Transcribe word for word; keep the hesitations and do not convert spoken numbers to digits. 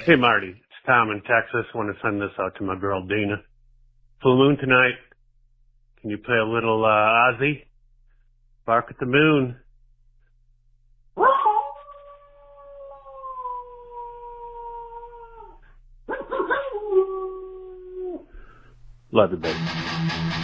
Hey, Marty. It's Tom in Texas. Want to send this out to my girl, Dina. Full moon tonight. Can you play a little uh, Ozzy? Bark at the moon. Love you, baby.